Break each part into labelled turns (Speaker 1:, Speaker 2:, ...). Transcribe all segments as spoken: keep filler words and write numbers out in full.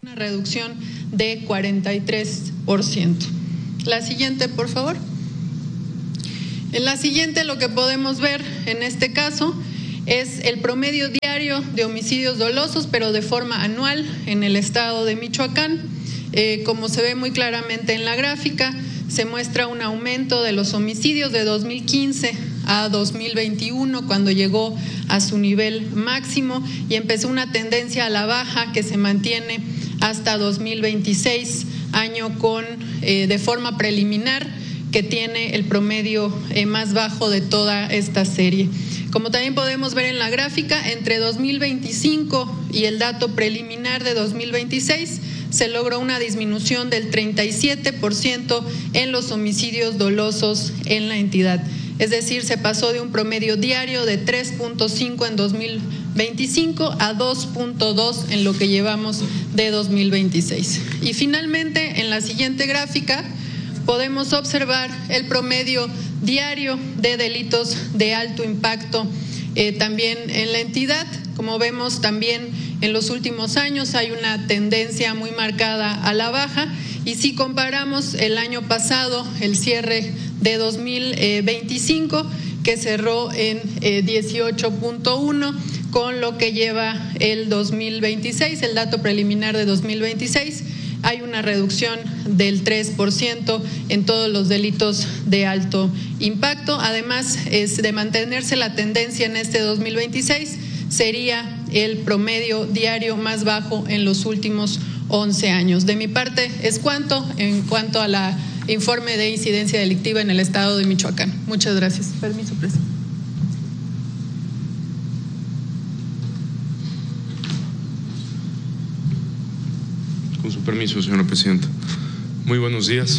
Speaker 1: una reducción de cuarenta y tres por ciento. La siguiente, por favor. En la siguiente lo que podemos ver en este caso es el promedio diario de homicidios dolosos, pero de forma anual en el estado de Michoacán. Eh, como se ve muy claramente en la gráfica, se muestra un aumento de los homicidios de dos mil quince a dos mil veintiuno, cuando llegó a su nivel máximo, y empezó una tendencia a la baja que se mantiene hasta dos mil veintiséis, año con eh, de forma preliminar que tiene el promedio eh, más bajo de toda esta serie. Como también podemos ver en la gráfica, entre dos mil veinticinco y el dato preliminar de dos mil veintiséis se logró una disminución del treinta y siete por ciento en los homicidios dolosos en la entidad. Es decir, se pasó de un promedio diario de tres punto cinco en dos mil veinticinco a dos punto dos en lo que llevamos de dos mil veintiséis. Y finalmente, en la siguiente gráfica, podemos observar el promedio diario de delitos de alto impacto eh, también en la entidad. Como vemos, también en los últimos años hay una tendencia muy marcada a la baja, y si comparamos el año pasado, el cierre de dos mil veinticinco, que cerró en eh, dieciocho punto uno, con lo que lleva el dos mil veintiséis, el dato preliminar de dos mil veintiséis, hay una reducción del tres por ciento en todos los delitos de alto impacto. Además, es de mantenerse la tendencia en este dos mil veintiséis, sería el promedio diario más bajo en los últimos once años. De mi parte es cuanto en cuanto a la informe de incidencia delictiva en el estado de Michoacán. Muchas gracias. Permiso, presidente.
Speaker 2: Con su permiso, señora presidenta. Muy buenos días.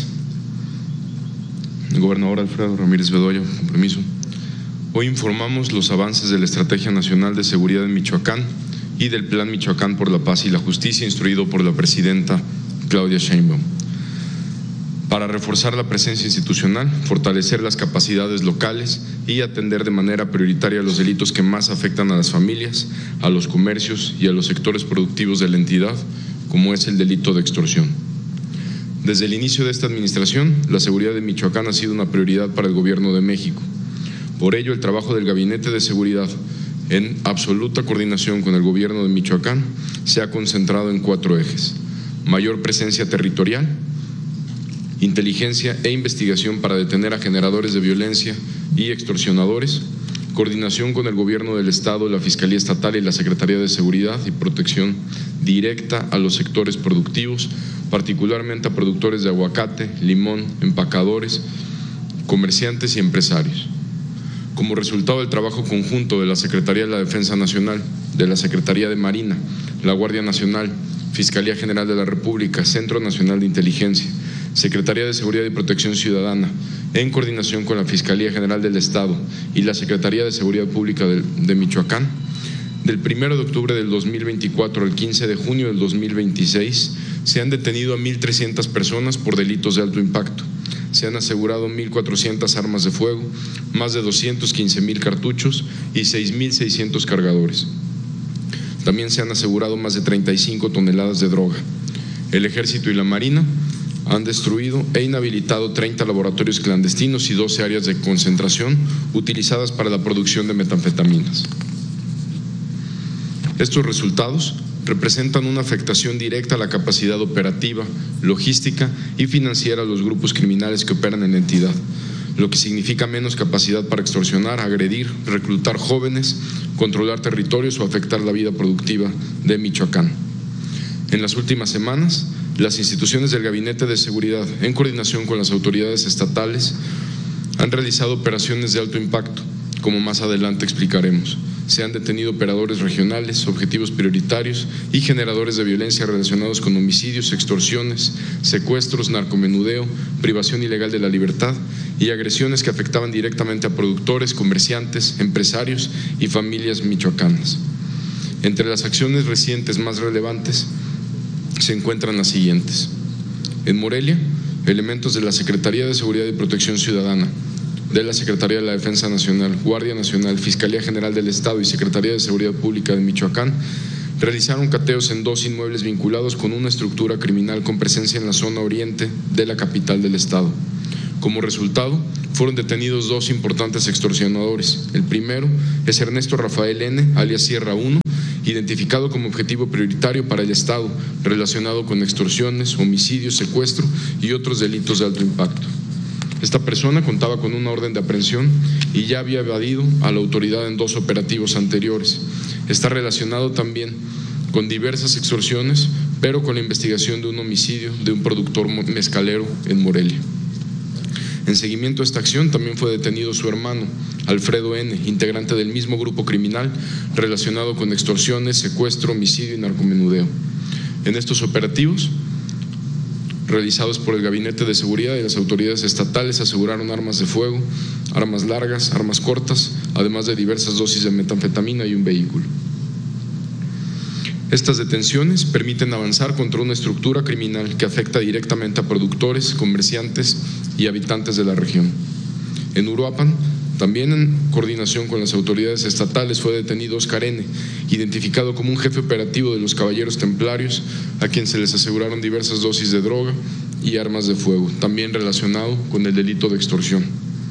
Speaker 2: El gobernador Alfredo Ramírez Bedoya, con permiso. Hoy informamos los avances de la Estrategia Nacional de Seguridad en Michoacán y del Plan Michoacán por la Paz y la Justicia, instruido por la presidenta Claudia Sheinbaum. Para reforzar la presencia institucional, fortalecer las capacidades locales y atender de manera prioritaria los delitos que más afectan a las familias, a los comercios y a los sectores productivos de la entidad, como es el delito de extorsión. Desde el inicio de esta administración, la seguridad de Michoacán ha sido una prioridad para el Gobierno de México. Por ello, el trabajo del Gabinete de Seguridad, en absoluta coordinación con el Gobierno de Michoacán, se ha concentrado en cuatro ejes: mayor presencia territorial, inteligencia e investigación para detener a generadores de violencia y extorsionadores, coordinación con el Gobierno del Estado, la Fiscalía Estatal y la Secretaría de Seguridad y protección directa a los sectores productivos, particularmente a productores de aguacate, limón, empacadores, comerciantes y empresarios. Como resultado del trabajo conjunto de la Secretaría de la Defensa Nacional, de la Secretaría de Marina, la Guardia Nacional, Fiscalía General de la República, Centro Nacional de Inteligencia, Secretaría de Seguridad y Protección Ciudadana, en coordinación con la Fiscalía General del Estado y la Secretaría de Seguridad Pública de, de Michoacán, del primero de octubre del dos mil veinticuatro al quince de junio del dos mil veintiséis, se han detenido a mil trescientas personas por delitos de alto impacto. Se han asegurado mil cuatrocientas armas de fuego, más de doscientos quince mil cartuchos y seis mil seiscientos cargadores. También se han asegurado más de treinta y cinco toneladas de droga. El Ejército y la Marina han destruido e inhabilitado treinta laboratorios clandestinos y doce áreas de concentración utilizadas para la producción de metanfetaminas. Estos resultados representan una afectación directa a la capacidad operativa, logística y financiera de los grupos criminales que operan en la entidad, lo que significa menos capacidad para extorsionar, agredir, reclutar jóvenes, controlar territorios o afectar la vida productiva de Michoacán. En las últimas semanas, las instituciones del Gabinete de Seguridad, en coordinación con las autoridades estatales, han realizado operaciones de alto impacto, como más adelante explicaremos. Se han detenido operadores regionales, objetivos prioritarios y generadores de violencia relacionados con homicidios, extorsiones, secuestros, narcomenudeo, privación ilegal de la libertad y agresiones que afectaban directamente a productores, comerciantes, empresarios y familias michoacanas. Entre las acciones recientes más relevantes se encuentran las siguientes. En Morelia, elementos de la Secretaría de Seguridad y Protección Ciudadana, de la Secretaría de la Defensa Nacional, Guardia Nacional, Fiscalía General del Estado y Secretaría de Seguridad Pública de Michoacán realizaron cateos en dos inmuebles vinculados con una estructura criminal con presencia en la zona oriente de la capital del estado. Como resultado, fueron detenidos dos importantes extorsionadores. El primero es Ernesto Rafael N., alias Sierra uno, identificado como objetivo prioritario para el Estado, relacionado con extorsiones, homicidios, secuestro y otros delitos de alto impacto. Esta persona contaba con una orden de aprehensión y ya había evadido a la autoridad en dos operativos anteriores. Está relacionado también con diversas extorsiones, pero con la investigación de un homicidio de un productor mezcalero en Morelia. En seguimiento a esta acción también fue detenido su hermano, Alfredo N., integrante del mismo grupo criminal relacionado con extorsiones, secuestro, homicidio y narcomenudeo. En estos operativos, realizados por el Gabinete de Seguridad y las autoridades estatales, aseguraron armas de fuego, armas largas, armas cortas, además de diversas dosis de metanfetamina y un vehículo. Estas detenciones permiten avanzar contra una estructura criminal que afecta directamente a productores, comerciantes y habitantes de la región. En Uruapan, también en coordinación con las autoridades estatales, fue detenido Oscar N., identificado como un jefe operativo de los Caballeros Templarios, a quien se les aseguraron diversas dosis de droga y armas de fuego, también relacionado con el delito de extorsión.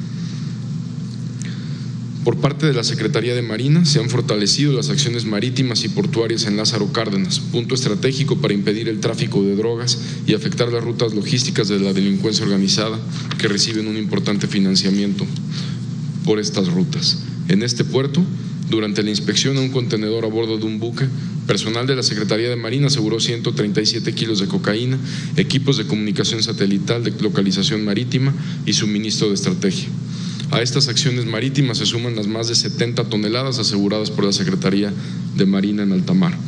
Speaker 2: Por parte de la Secretaría de Marina se han fortalecido las acciones marítimas y portuarias en Lázaro Cárdenas, punto estratégico para impedir el tráfico de drogas y afectar las rutas logísticas de la delincuencia organizada, que reciben un importante financiamiento por estas rutas. En este puerto, durante la inspección a un contenedor a bordo de un buque, personal de la Secretaría de Marina aseguró ciento treinta y siete kilos de cocaína, equipos de comunicación satelital de localización marítima y suministro de estrategia. A estas acciones marítimas se suman las más de setenta toneladas aseguradas por la Secretaría de Marina en alta mar.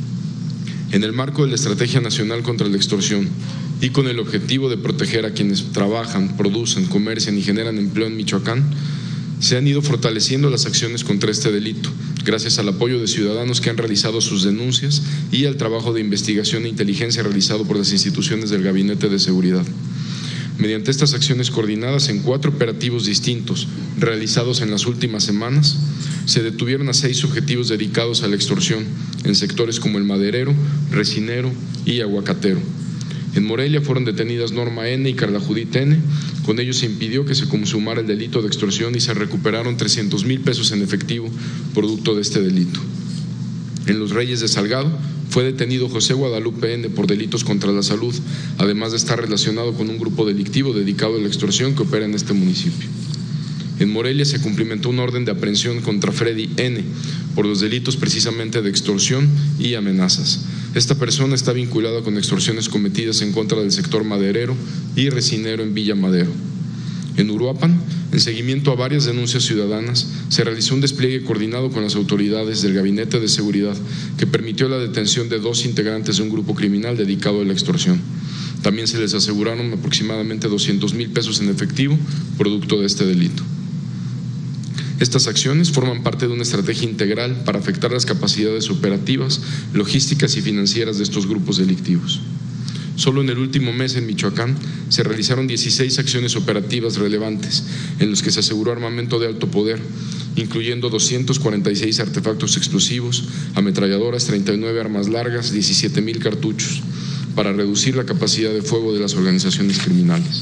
Speaker 2: En el marco de la Estrategia Nacional contra la Extorsión y con el objetivo de proteger a quienes trabajan, producen, comercian y generan empleo en Michoacán, se han ido fortaleciendo las acciones contra este delito, gracias al apoyo de ciudadanos que han realizado sus denuncias y al trabajo de investigación e inteligencia realizado por las instituciones del Gabinete de Seguridad. Mediante estas acciones coordinadas en cuatro operativos distintos realizados en las últimas semanas, se detuvieron a seis objetivos dedicados a la extorsión en sectores como el maderero, resinero y aguacatero. En Morelia fueron detenidas Norma N. y Carla Judith N. Con ello se impidió que se consumara el delito de extorsión y se recuperaron trescientos mil pesos en efectivo producto de este delito. En Los Reyes de Salgado fue detenido José Guadalupe N. por delitos contra la salud, además de estar relacionado con un grupo delictivo dedicado a la extorsión que opera en este municipio. En Morelia se cumplimentó una orden de aprehensión contra Freddy N. por los delitos precisamente de extorsión y amenazas. Esta persona está vinculada con extorsiones cometidas en contra del sector maderero y resinero en Villa Madero. En Uruapan, en seguimiento a varias denuncias ciudadanas, se realizó un despliegue coordinado con las autoridades del Gabinete de Seguridad que permitió la detención de dos integrantes de un grupo criminal dedicado a la extorsión. También se les aseguraron aproximadamente doscientos mil pesos en efectivo, producto de este delito. Estas acciones forman parte de una estrategia integral para afectar las capacidades operativas, logísticas y financieras de estos grupos delictivos. Solo en el último mes en Michoacán se realizaron dieciséis acciones operativas relevantes en los que se aseguró armamento de alto poder, incluyendo doscientos cuarenta y seis artefactos explosivos, ametralladoras, treinta y nueve armas largas, diecisiete mil cartuchos, para reducir la capacidad de fuego de las organizaciones criminales.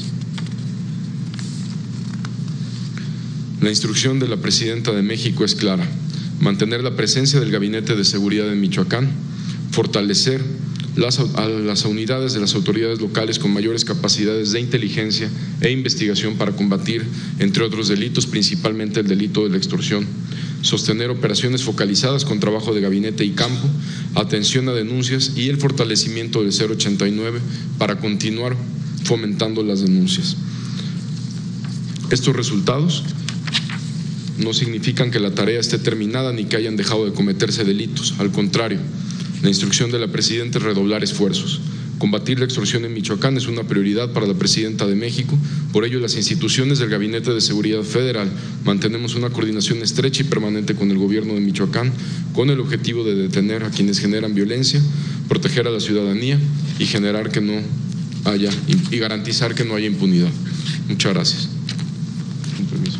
Speaker 2: La instrucción de la Presidenta de México es clara: mantener la presencia del Gabinete de Seguridad en Michoacán, fortalecer Las, a las unidades de las autoridades locales con mayores capacidades de inteligencia e investigación para combatir, entre otros delitos, principalmente el delito de la extorsión, sostener operaciones focalizadas con trabajo de gabinete y campo, atención a denuncias y el fortalecimiento del cero ochenta y nueve para continuar fomentando las denuncias. Estos resultados no significan que la tarea esté terminada ni que hayan dejado de cometerse delitos, al contrario. La instrucción de la Presidenta es redoblar esfuerzos. Combatir la extorsión en Michoacán es una prioridad para la Presidenta de México, por ello las instituciones del Gabinete de Seguridad Federal mantenemos una coordinación estrecha y permanente con el Gobierno de Michoacán con el objetivo de detener a quienes generan violencia, proteger a la ciudadanía y generar que no haya y garantizar que no haya impunidad. Muchas gracias. Un permiso.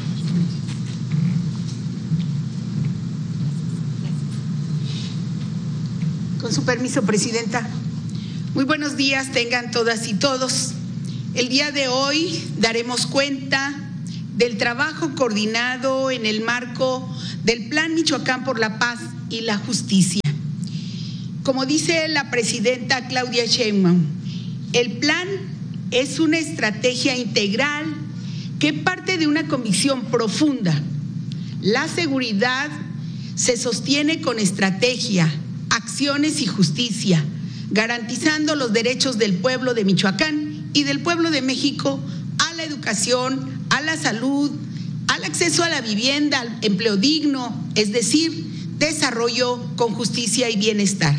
Speaker 3: su permiso, Presidenta. Muy buenos días tengan todas y todos. El día de hoy daremos cuenta del trabajo coordinado en el marco del Plan Michoacán por la Paz y la Justicia. Como dice la Presidenta Claudia Sheinbaum, el plan es una estrategia integral que parte de una convicción profunda. La seguridad se sostiene con estrategia, acciones y justicia, garantizando los derechos del pueblo de Michoacán y del pueblo de México a la educación, a la salud, al acceso a la vivienda, al empleo digno, es decir, desarrollo con justicia y bienestar.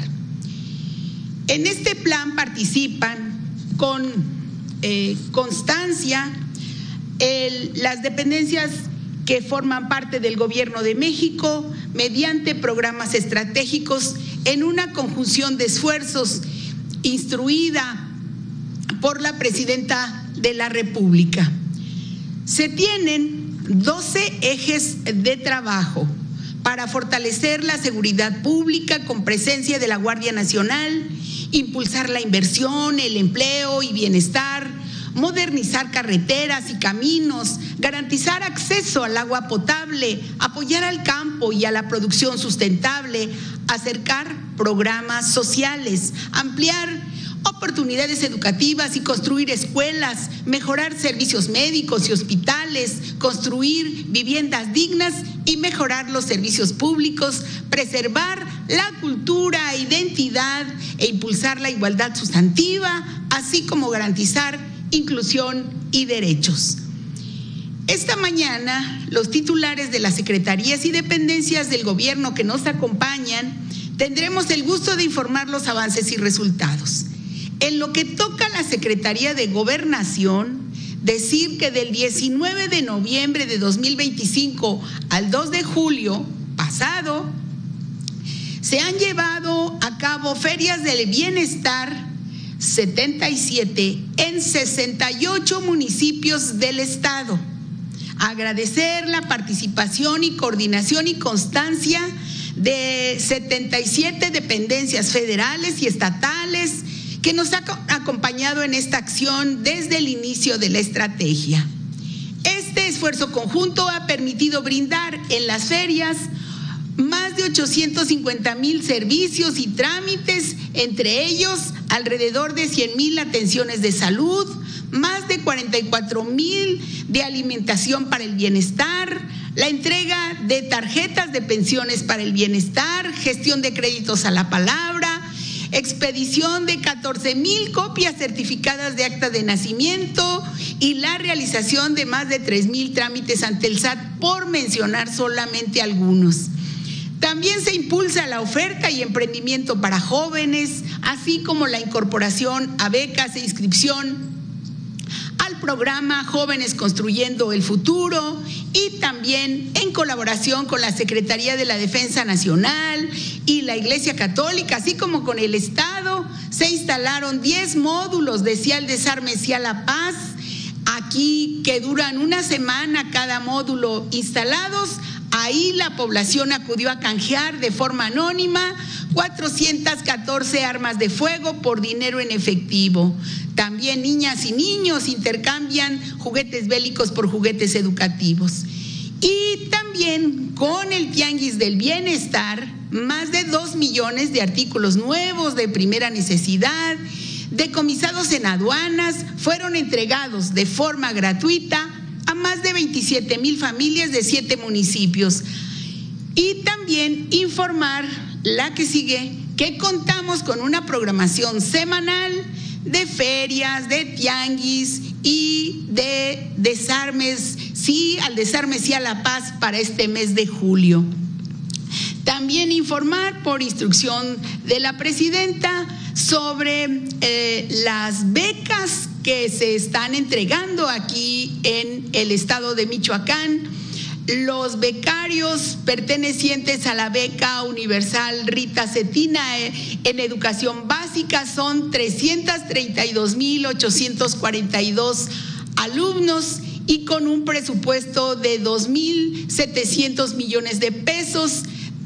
Speaker 3: En este plan participan con eh, constancia el, las dependencias que forman parte del Gobierno de México mediante programas estratégicos en una conjunción de esfuerzos instruida por la Presidenta de la República. Se tienen doce ejes de trabajo para fortalecer la seguridad pública con presencia de la Guardia Nacional, impulsar la inversión, el empleo y bienestar, modernizar carreteras y caminos, garantizar acceso al agua potable, apoyar al campo y a la producción sustentable, acercar programas sociales, ampliar oportunidades educativas y construir escuelas, mejorar servicios médicos y hospitales, construir viviendas dignas y mejorar los servicios públicos, preservar la cultura, identidad e impulsar la igualdad sustantiva, así como garantizar inclusión y derechos. Esta mañana, los titulares de las secretarías y dependencias del gobierno que nos acompañan, tendremos el gusto de informar los avances y resultados. En lo que toca a la Secretaría de Gobernación, decir que del diecinueve de noviembre de dos mil veinticinco al dos de julio pasado, se han llevado a cabo ferias del bienestar setenta y siete en sesenta y ocho municipios del estado. Agradecer la participación y coordinación y constancia de setenta y siete dependencias federales y estatales que nos ha acompañado en esta acción desde el inicio de la estrategia. Este esfuerzo conjunto ha permitido brindar en las ferias más de ochocientos cincuenta mil servicios y trámites, entre ellos alrededor de cien mil atenciones de salud, más de cuarenta y cuatro mil de alimentación para el bienestar, la entrega de tarjetas de pensiones para el bienestar, gestión de créditos a la palabra, expedición de catorce mil copias certificadas de acta de nacimiento y la realización de más de tres mil trámites ante el S A T, por mencionar solamente algunos. También se impulsa la oferta y emprendimiento para jóvenes, así como la incorporación a becas e inscripción al programa Jóvenes Construyendo el Futuro, y también en colaboración con la Secretaría de la Defensa Nacional y la Iglesia Católica, así como con el Estado, se instalaron diez módulos de C I A L Desarme, C I A La Paz, aquí que duran una semana cada módulo instalados. Ahí la población acudió a canjear de forma anónima cuatrocientas catorce armas de fuego por dinero en efectivo. También niñas y niños intercambian juguetes bélicos por juguetes educativos. Y también con el Tianguis del Bienestar, más de dos millones de artículos nuevos de primera necesidad, decomisados en aduanas, fueron entregados de forma gratuita a más de veintisiete mil familias de siete municipios. Y también informar, la que sigue, que contamos con una programación semanal de ferias, de tianguis y de desarmes, sí, al desarme, sí a la paz para este mes de julio. También informar por instrucción de la presidenta sobre eh, las becas que se están entregando aquí en el estado de Michoacán. Los becarios pertenecientes a la beca universal Rita Cetina en educación básica son trescientos treinta y dos mil ochocientos cuarenta y dos alumnos, y con un presupuesto de dos mil setecientos millones de pesos.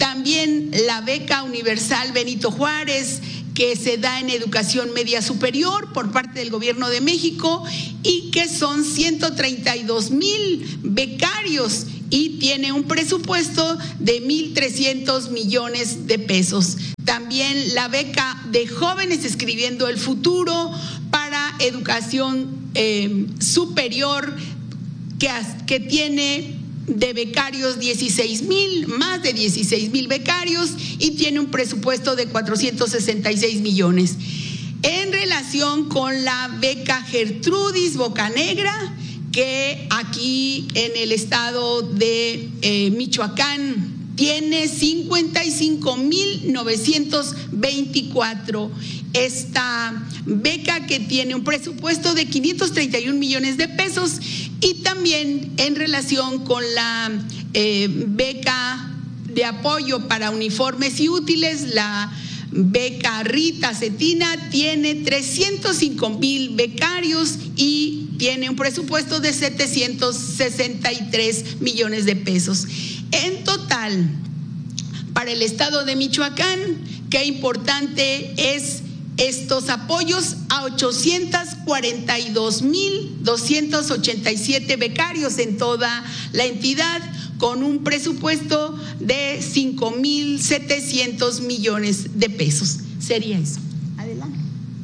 Speaker 3: También la beca universal Benito Juárez, que se da en educación media superior por parte del Gobierno de México y que son ciento treinta y dos mil becarios y tiene un presupuesto de mil trescientos millones de pesos. También la beca de jóvenes escribiendo el futuro para educación eh, superior que, que tiene de becarios dieciséis mil, más de dieciséis mil becarios y tiene un presupuesto de cuatrocientos sesenta y seis millones. En relación con la beca Gertrudis Bocanegra, que aquí en el estado de eh, Michoacán tiene cincuenta y cinco mil novecientos veinticuatro. Esta beca que tiene un presupuesto de quinientos treinta y un millones de pesos y también en relación con la eh, beca de apoyo para uniformes y útiles, la beca Rita Cetina tiene trescientos cinco mil becarios y tiene un presupuesto de setecientos sesenta y tres millones de pesos. En total, para el estado de Michoacán, qué importante es estos apoyos a ochocientos cuarenta y dos mil doscientos ochenta y siete becarios en toda la entidad, con un presupuesto de cinco mil setecientos millones de pesos. Sería eso. Adelante.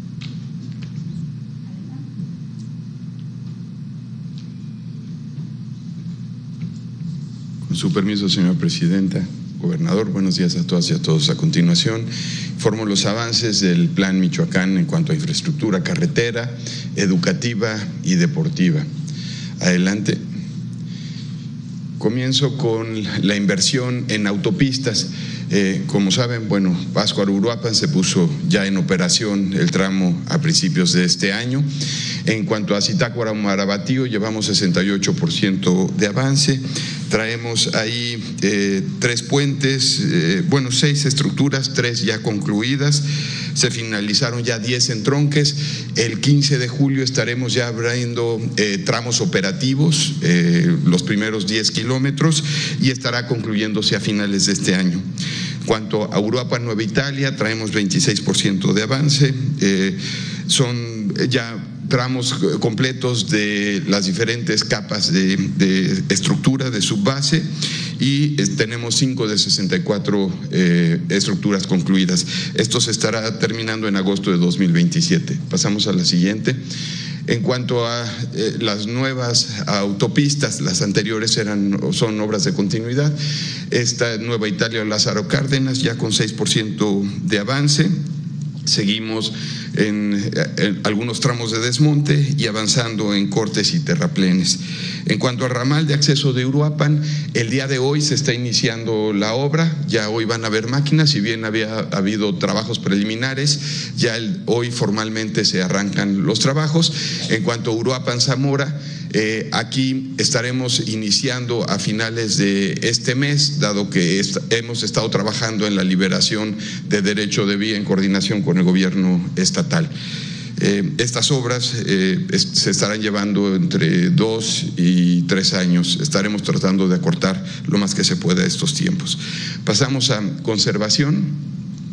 Speaker 4: Con su permiso, señora presidenta. Gobernador, buenos días a todas y a todos. A continuación, informo los avances del Plan Michoacán en cuanto a infraestructura carretera, educativa y deportiva. Adelante. Comienzo con la inversión en autopistas. Eh, como saben, bueno, Pátzcuaro-Uruapan se puso ya en operación el tramo a principios de este año. En cuanto a Zitácuaro-Marabatío, llevamos sesenta y ocho por ciento de avance. Traemos ahí eh, tres puentes, eh, bueno, seis estructuras, tres ya concluidas. Se finalizaron ya diez entronques. El quince de julio estaremos ya abriendo eh, tramos operativos, eh, los primeros diez kilómetros, y estará concluyéndose a finales de este año. En cuanto a Uruapan Nueva Italia, traemos veintiséis por ciento de avance. Eh, son ya tramos completos de las diferentes capas de, de estructura, de subbase, y tenemos cinco de sesenta y cuatro eh, estructuras concluidas. Esto se estará terminando en agosto de dos mil veintisiete. Pasamos a la siguiente. En cuanto a eh, las nuevas autopistas, las anteriores eran son obras de continuidad. Esta Nueva Italia Lázaro Cárdenas ya con seis por ciento de avance. Seguimos en, en algunos tramos de desmonte y avanzando en cortes y terraplenes. En cuanto al ramal de acceso de Uruapan, el día de hoy se está iniciando la obra. Ya hoy van a haber máquinas, si bien había habido trabajos preliminares, ya el, hoy formalmente se arrancan los trabajos. En cuanto a Uruapan-Zamora, Eh, aquí estaremos iniciando a finales de este mes, dado que est- hemos estado trabajando en la liberación de derecho de vía en coordinación con el gobierno estatal. Eh, estas obras eh, es- se estarán llevando entre dos y tres años. Estaremos tratando de acortar lo más que se pueda estos tiempos. Pasamos a conservación.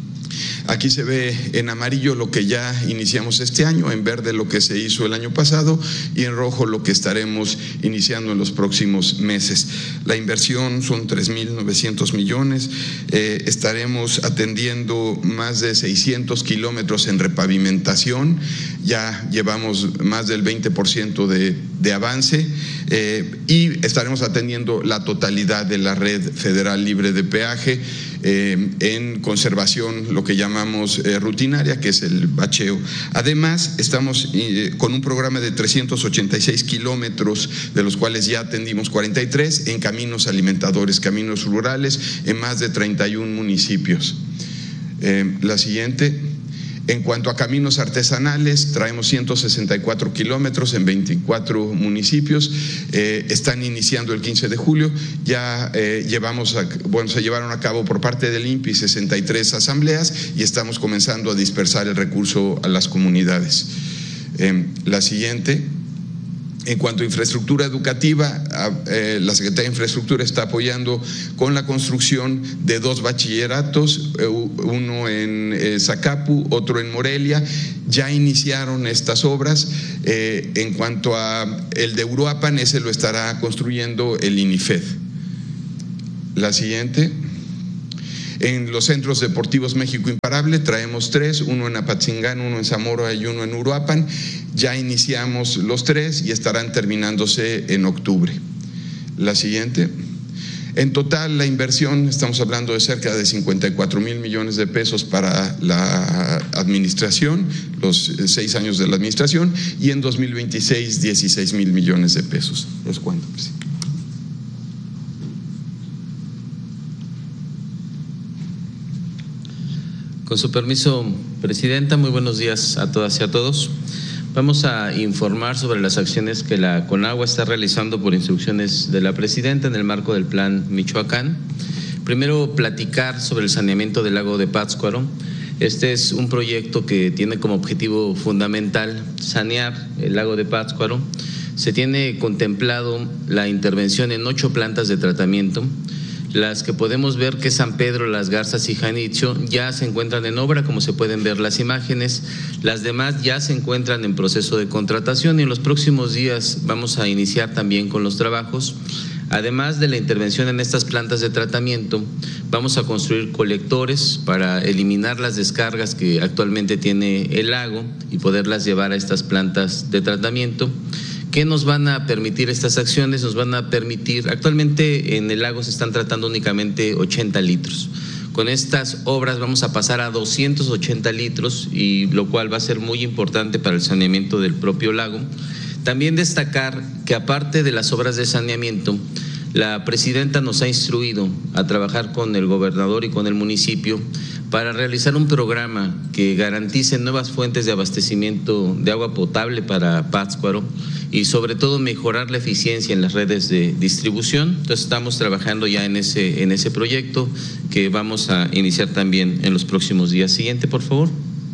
Speaker 4: Aquí se ve en amarillo lo que ya iniciamos este año, en verde lo que se hizo el año pasado y en rojo lo que estaremos iniciando en los próximos meses. La inversión son tres mil novecientos millones, eh, estaremos atendiendo más de seiscientos kilómetros en repavimentación, ya llevamos más del veinte por ciento de, de avance eh, y estaremos atendiendo la totalidad de la red federal libre de peaje. Eh, en conservación, lo que llamamos eh, rutinaria, que es el bacheo. Además, estamos eh, con un programa de trescientos ochenta y seis kilómetros, de los cuales ya atendimos cuarenta y tres en caminos alimentadores, caminos rurales, en más de treinta y un municipios. Eh, la siguiente. En cuanto a caminos artesanales, traemos ciento sesenta y cuatro kilómetros en veinticuatro municipios. Eh, están iniciando el quince de julio. Ya eh, llevamos, a, bueno, se llevaron a cabo por parte del I N P I sesenta y tres asambleas y estamos comenzando a dispersar el recurso a las comunidades. Eh, la siguiente. En cuanto a infraestructura educativa, eh, la Secretaría de Infraestructura está apoyando con la construcción de dos bachilleratos, eh, uno en eh, Zacapu, otro en Morelia. Ya iniciaron estas obras. Eh, en cuanto a el de Uruapan, ese lo estará construyendo el INIFED. La siguiente. En los centros deportivos México Imparable traemos tres, uno en Apatzingán, uno en Zamora y uno en Uruapan. Ya iniciamos los tres y estarán terminándose en octubre. La siguiente. En total, la inversión, estamos hablando de cerca de cincuenta y cuatro mil millones de pesos para la administración, los seis años de la administración, y en dos mil veintiséis, dieciséis mil millones de pesos. ¿Es cuánto, presidente?
Speaker 5: Con su permiso, Presidenta, muy buenos días a todas y a todos. Vamos a informar sobre las acciones que la CONAGUA está realizando por instrucciones de la Presidenta en el marco del Plan Michoacán. Primero, platicar sobre el saneamiento del lago de Pátzcuaro. Este es un proyecto que tiene como objetivo fundamental sanear el lago de Pátzcuaro. Se tiene contemplado la intervención en ocho plantas de tratamiento. Las que podemos ver, que San Pedro, Las Garzas y Janitzio, ya se encuentran en obra, como se pueden ver las imágenes. Las demás ya se encuentran en proceso de contratación y en los próximos días vamos a iniciar también con los trabajos. Además de la intervención en estas plantas de tratamiento, vamos a construir colectores para eliminar las descargas que actualmente tiene el lago y poderlas llevar a estas plantas de tratamiento. ¿Qué nos van a permitir estas acciones? Nos van a permitir, actualmente en el lago se están tratando únicamente ochenta litros. Con estas obras vamos a pasar a doscientos ochenta litros, y lo cual va a ser muy importante para el saneamiento del propio lago. También destacar que aparte de las obras de saneamiento, la Presidenta nos ha instruido a trabajar con el gobernador y con el municipio para realizar un programa que garantice nuevas fuentes de abastecimiento de agua potable para Pátzcuaro y sobre todo mejorar la eficiencia en las redes de distribución. Entonces estamos trabajando ya en ese, en ese proyecto que vamos a iniciar también en los próximos días. Siguiente, por favor.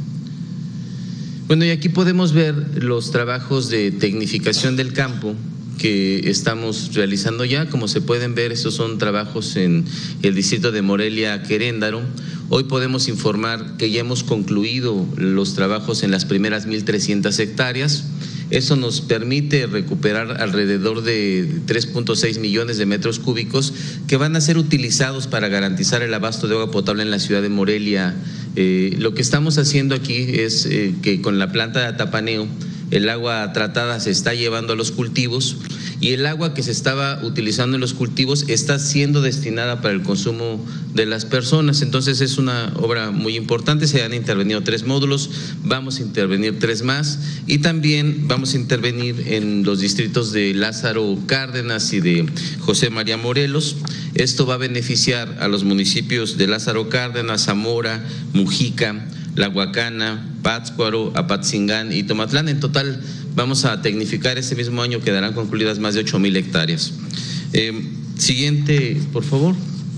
Speaker 5: Bueno, y aquí podemos ver los trabajos de tecnificación del campo que estamos realizando ya. Como se pueden ver, estos son trabajos en el distrito de Morelia, Queréndaro. Hoy podemos informar que ya hemos concluido los trabajos en las primeras mil trescientas hectáreas. Eso nos permite recuperar alrededor de tres punto seis millones de metros cúbicos que van a ser utilizados para garantizar el abasto de agua potable en la ciudad de Morelia. Eh, lo que estamos haciendo aquí es eh, que con la planta de atapaneo el agua tratada se está llevando a los cultivos y el agua que se estaba utilizando en los cultivos está siendo destinada para el consumo de las personas. Entonces es una obra muy importante. Se han intervenido tres módulos, vamos a intervenir tres más y también vamos a intervenir en los distritos de Lázaro Cárdenas y de José María Morelos. Esto va a beneficiar a los municipios de Lázaro Cárdenas, Zamora, Mujica, La Huacana, Pátzcuaro, Apatzingán y Tomatlán. En total vamos a tecnificar ese mismo año, quedarán concluidas más de ocho mil hectáreas. Eh, siguiente, por favor.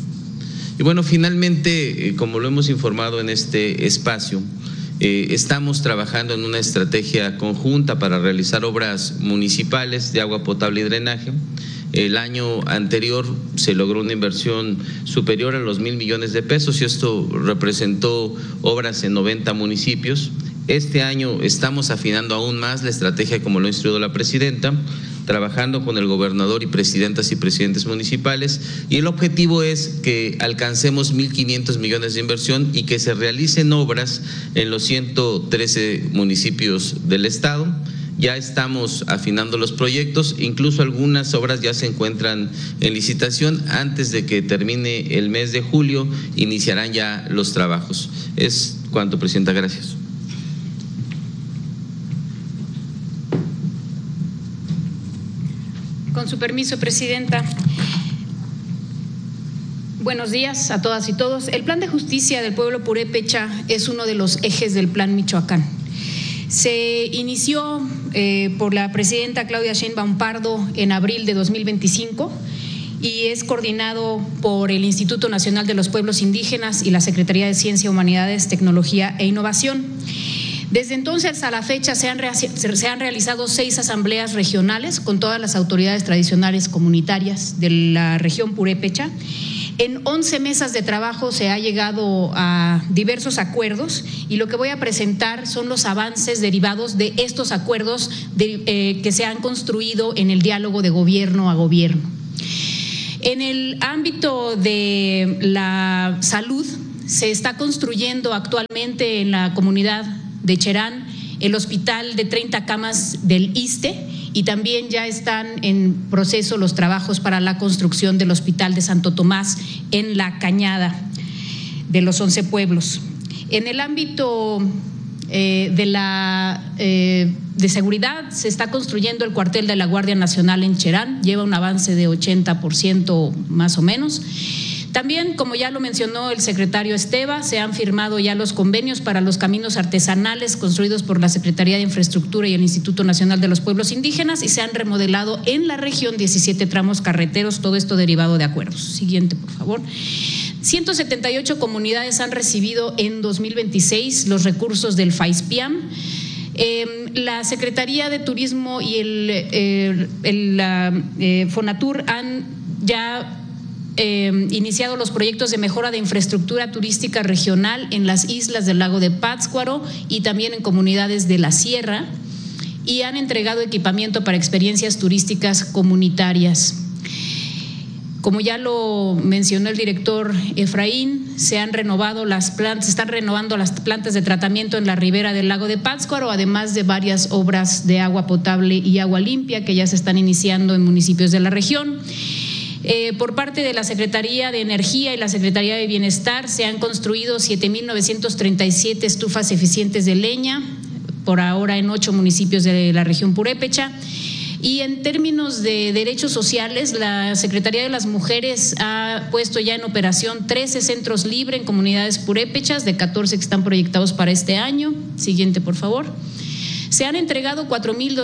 Speaker 5: Y bueno, finalmente, eh, como lo hemos informado en este espacio, eh, estamos trabajando en una estrategia conjunta para realizar obras municipales de agua potable y drenaje. El año anterior se logró una inversión superior a los mil millones de pesos y esto representó obras en noventa municipios. Este año estamos afinando aún más la estrategia, como lo ha instruido la Presidenta, trabajando con el gobernador y presidentas y presidentes municipales, y el objetivo es que alcancemos mil quinientos millones de inversión y que se realicen obras en los ciento trece municipios del estado. Ya estamos afinando los proyectos, incluso algunas obras ya se encuentran en licitación. Antes de que termine el mes de julio iniciarán ya los trabajos. Es cuanto, Presidenta, gracias.
Speaker 6: Con su permiso, Presidenta. Buenos días a todas y todos. El Plan de Justicia del Pueblo Purépecha es uno de los ejes del Plan Michoacán. Se inició eh, por la Presidenta Claudia Sheinbaum Pardo en abril de dos mil veinticinco y es coordinado por el Instituto Nacional de los Pueblos Indígenas y la Secretaría de Ciencia, Humanidades, Tecnología e Innovación. Desde entonces a la fecha se han, se han realizado seis asambleas regionales con todas las autoridades tradicionales comunitarias de la región purépecha. En once mesas de trabajo se ha llegado a diversos acuerdos y lo que voy a presentar son los avances derivados de estos acuerdos de, eh, que se han construido en el diálogo de gobierno a gobierno. En el ámbito de la salud se está construyendo actualmente en la comunidad de Cherán el hospital de treinta camas del ISSSTE y también ya están en proceso los trabajos para la construcción del hospital de Santo Tomás en la Cañada de los once pueblos. En el ámbito eh, de la eh, de seguridad se está construyendo el cuartel de la Guardia Nacional en Cherán, lleva un avance de ochenta por ciento más o menos. También, como ya lo mencionó el secretario Esteva, se han firmado ya los convenios para los caminos artesanales construidos por la Secretaría de Infraestructura y el Instituto Nacional de los Pueblos Indígenas y se han remodelado en la región diecisiete tramos carreteros, todo esto derivado de acuerdos. Siguiente, por favor. ciento setenta y ocho comunidades han recibido en dos mil veintiséis los recursos del FAISPIAM. Eh, la Secretaría de Turismo y el, eh, el la, eh, Fonatur han ya Eh, iniciado los proyectos de mejora de infraestructura turística regional en las islas del lago de Pátzcuaro y también en comunidades de la sierra y han entregado equipamiento para experiencias turísticas comunitarias. Como ya lo mencionó el director Efraín, se han renovado las plantas, se están renovando las plantas de tratamiento en la ribera del lago de Pátzcuaro, además de varias obras de agua potable y agua limpia que ya se están iniciando en municipios de la región. Eh, por parte de la Secretaría de Energía y la Secretaría de Bienestar se han construido siete mil novecientos treinta y siete estufas eficientes de leña, por ahora en ocho municipios de la región purépecha. Y en términos de derechos sociales, la Secretaría de las Mujeres ha puesto ya en operación trece centros libres en comunidades purépechas, de catorce que están proyectados para este año. Siguiente, por favor. Se han entregado cuatro mil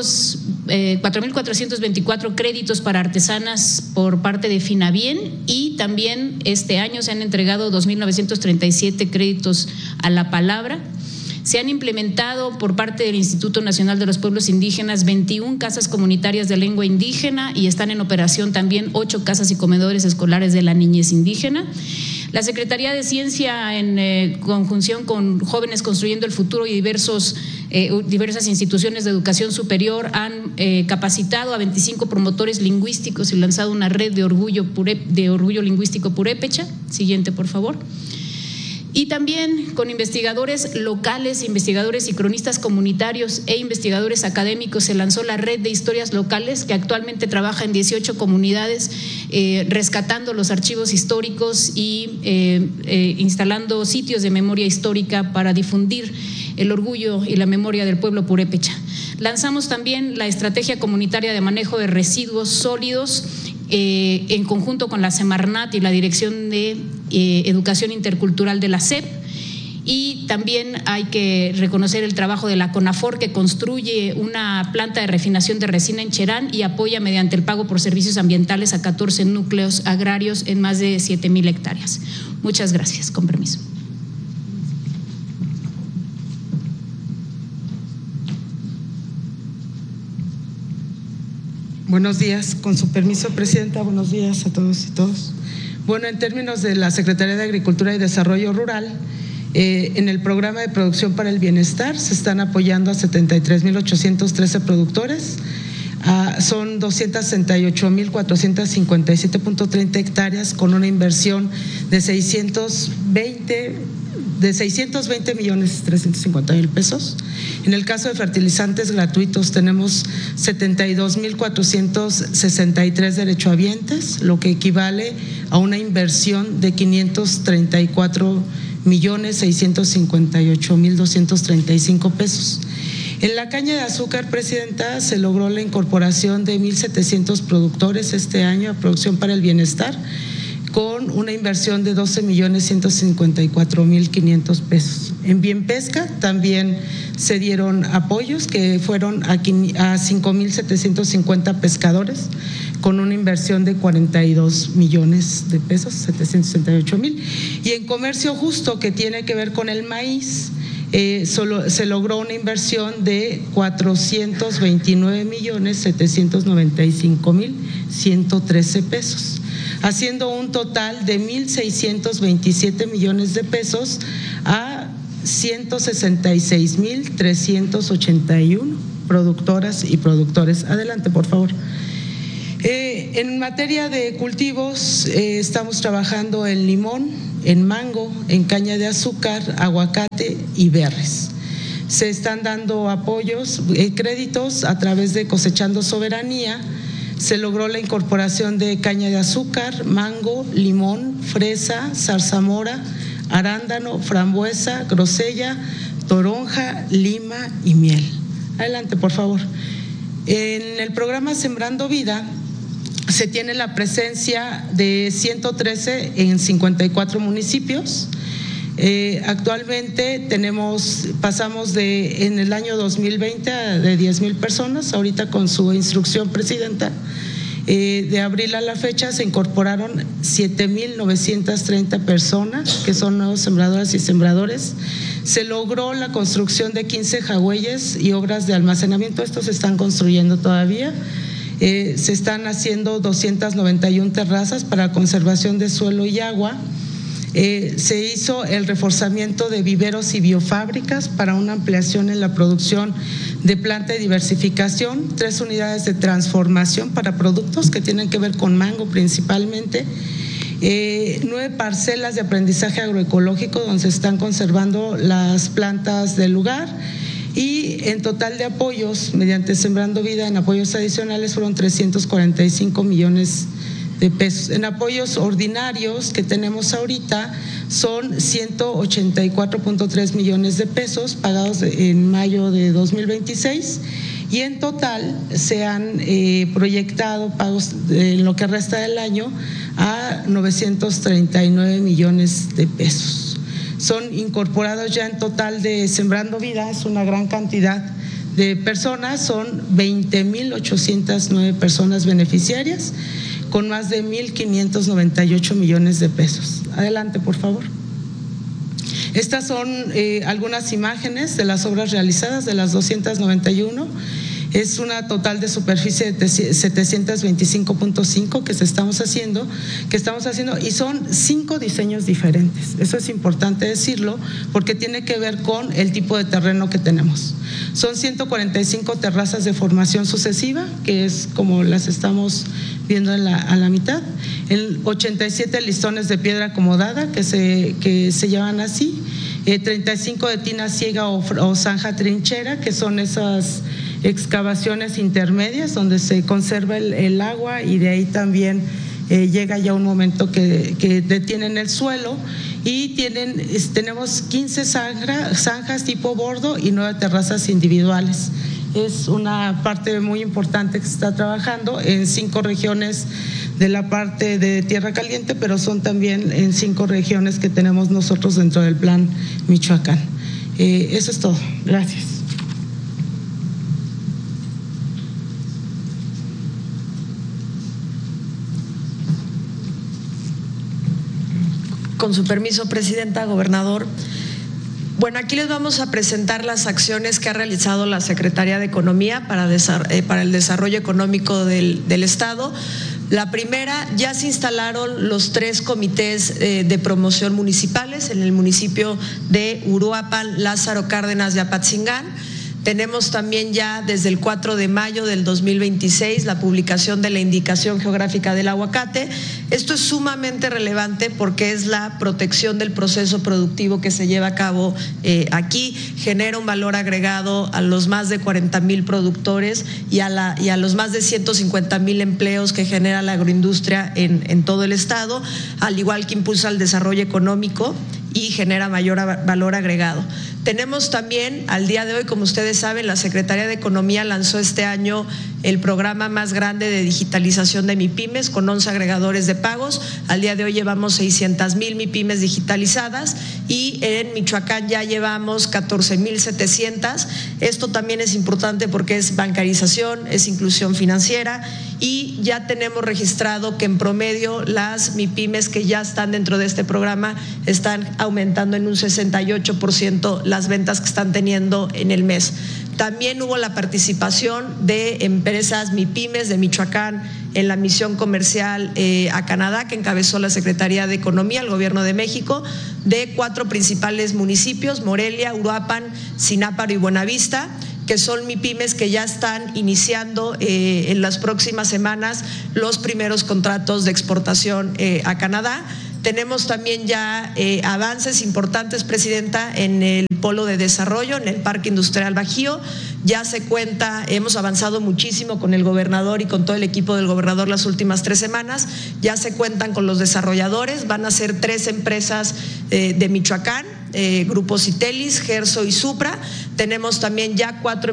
Speaker 6: cuatrocientos veinticuatro créditos para artesanas por parte de Finabien y también este año se han entregado dos mil novecientos treinta y siete créditos a la palabra. Se han implementado por parte del Instituto Nacional de los Pueblos Indígenas veintiuna casas comunitarias de lengua indígena y están en operación también ocho casas y comedores escolares de la niñez indígena. La Secretaría de Ciencia, en eh, conjunción con Jóvenes Construyendo el Futuro y diversos, eh, diversas instituciones de educación superior, han eh, capacitado a veinticinco promotores lingüísticos y lanzado una red de orgullo, puré, de orgullo lingüístico purépecha. Siguiente, por favor. Y también con investigadores locales, investigadores y cronistas comunitarios e investigadores académicos se lanzó la red de historias locales que actualmente trabaja en dieciocho comunidades eh, rescatando los archivos históricos y eh, eh, instalando sitios de memoria histórica para difundir el orgullo y la memoria del pueblo purépecha. Lanzamos también la estrategia comunitaria de manejo de residuos sólidos Eh, en conjunto con la Semarnat y la Dirección de eh, Educación Intercultural de la S E P. Y también hay que reconocer el trabajo de la CONAFOR, que construye una planta de refinación de resina en Cherán y apoya mediante el pago por servicios ambientales a catorce núcleos agrarios en más de siete mil hectáreas. Muchas gracias. Con permiso.
Speaker 7: Buenos días, con su permiso, Presidenta, buenos días a todos y todas. Bueno, en términos de la Secretaría de Agricultura y Desarrollo Rural, eh, en el programa de producción para el bienestar se están apoyando a setenta y tres mil ochocientos trece productores, uh, son doscientos sesenta y ocho mil cuatrocientos cincuenta y siete punto treinta hectáreas con una inversión de seiscientos veinte de seiscientos veinte millones trescientos cincuenta mil pesos. En el caso de fertilizantes gratuitos tenemos setenta y dos mil cuatrocientos sesenta y tres derechohabientes, lo que equivale a una inversión de quinientos treinta y cuatro millones seiscientos cincuenta y ocho mil doscientos treinta y cinco pesos. En la caña de azúcar, Presidenta, se logró la incorporación de mil setecientos productores este año a producción para el bienestar, con una inversión de doce millones ciento cincuenta y cuatro mil quinientos pesos. En Bien Pesca también se dieron apoyos que fueron a cinco mil setecientos cincuenta pescadores con una inversión de cuarenta y dos millones de pesos, setecientos sesenta y ocho mil. Y en Comercio Justo, que tiene que ver con el maíz, eh, solo, se logró una inversión de cuatrocientos veintinueve millones setecientos noventa y cinco mil ciento trece pesos, haciendo un total de mil seiscientos veintisiete millones de pesos a ciento sesenta y seis mil trescientos ochenta y uno productoras y productores. Adelante, por favor. Eh, en materia de cultivos, eh, estamos trabajando en limón, en mango, en caña de azúcar, aguacate y berries. Se están dando apoyos, eh, créditos a través de Cosechando Soberanía. Se logró la incorporación de caña de azúcar, mango, limón, fresa, zarzamora, arándano, frambuesa, grosella, toronja, lima y miel. Adelante, por favor. En el programa Sembrando Vida se tiene la presencia de ciento trece en cincuenta y cuatro municipios. Eh, actualmente tenemos, pasamos de en el año dos mil veinte a de diez mil personas. Ahorita con su instrucción, presidenta, eh, de abril a la fecha se incorporaron siete mil novecientas treinta personas que son nuevos sembradoras y sembradores. Se logró la construcción de quince jagüeyes y obras de almacenamiento. Estos se están construyendo todavía. Eh, se están haciendo doscientas noventa y una terrazas para conservación de suelo y agua. Eh, se hizo el reforzamiento de viveros y biofábricas para una ampliación en la producción de planta de diversificación, tres unidades de transformación para productos que tienen que ver con mango principalmente, eh, nueve parcelas de aprendizaje agroecológico donde se están conservando las plantas del lugar. Y en total de apoyos, mediante Sembrando Vida, en apoyos adicionales fueron trescientos cuarenta y cinco millones de pesos. En apoyos ordinarios que tenemos ahorita son ciento ochenta y cuatro punto tres millones de pesos pagados en mayo de dos mil veintiséis y en total se han eh, proyectado pagos en lo que resta del año a novecientos treinta y nueve millones de pesos. Son incorporados ya en total de Sembrando Vida, es una gran cantidad de personas, son veinte mil ochocientas nueve personas beneficiarias con más de mil quinientos noventa y ocho millones de pesos. Adelante, por favor. Estas son eh, algunas imágenes de las obras realizadas, de las doscientas noventa y uno. Es una total de superficie de setecientos veinticinco punto cinco que se estamos haciendo, que estamos haciendo y son cinco diseños diferentes. Eso es importante decirlo porque tiene que ver con el tipo de terreno que tenemos. Son ciento cuarenta y cinco terrazas de formación sucesiva, que es como las estamos viendo en la, a la mitad. El ochenta y siete listones de piedra acomodada que se, que se llaman así. Eh, treinta y cinco de tina ciega o, o zanja trinchera, que son esas excavaciones intermedias donde se conserva el, el agua y de ahí también eh, llega ya un momento que, que detienen el suelo y tienen, tenemos quince zanja, zanjas tipo bordo y nueve terrazas individuales. Es una parte muy importante que se está trabajando en cinco regiones de la parte de Tierra Caliente, pero son también en cinco regiones que tenemos nosotros dentro del Plan Michoacán. Eh, eso es todo. Gracias.
Speaker 8: Con su permiso, presidenta, gobernador. Bueno, aquí les vamos a presentar las acciones que ha realizado la Secretaría de Economía para, eh, para el desarrollo económico del, del Estado. La primera, ya se instalaron los tres comités eh, de promoción municipales en el municipio de Uruapan, Lázaro Cárdenas y Apatzingán. Tenemos también ya desde el cuatro de mayo del dos mil veintiséis la publicación de la indicación geográfica del aguacate. Esto es sumamente relevante porque es la protección del proceso productivo que se lleva a cabo eh, aquí, genera un valor agregado a los más de cuarenta mil productores y a, la, y a los más de ciento cincuenta mil empleos que genera la agroindustria en, en todo el estado, al igual que impulsa el desarrollo económico y genera mayor valor agregado. Tenemos también, al día de hoy, como ustedes saben, la Secretaría de Economía lanzó este año el programa más grande de digitalización de MIPYMES con once agregadores de pagos. Al día de hoy llevamos seiscientas mil MIPYMES digitalizadas y en Michoacán ya llevamos catorce mil setecientas. Esto también es importante porque es bancarización, es inclusión financiera y ya tenemos registrado que en promedio las MIPYMES que ya están dentro de este programa están aumentando en un sesenta y ocho por ciento las ventas que están teniendo en el mes. También hubo la participación de empresas MIPYMES de Michoacán en la misión comercial eh, a Canadá que encabezó la Secretaría de Economía, el Gobierno de México, de cuatro principales municipios, Morelia, Uruapan, Zináparo y Buenavista, que son MIPYMES que ya están iniciando eh, en las próximas semanas los primeros contratos de exportación eh, a Canadá. Tenemos también ya eh, avances importantes, Presidenta, en el polo de desarrollo, en el Parque Industrial Bajío. Ya se cuenta, hemos avanzado muchísimo con el gobernador y con todo el equipo del gobernador las últimas tres semanas. Ya se cuentan con los desarrolladores, van a ser tres empresas eh, de Michoacán, eh, Grupo Citelis, Gerso y Supra. Tenemos también ya cuatro